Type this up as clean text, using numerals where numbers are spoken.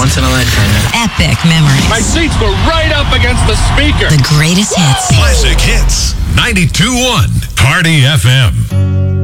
Once in a lifetime. Epic memories. My seats were right up against the speaker. The greatest hits. Classic Hits. 92.1 Party FM.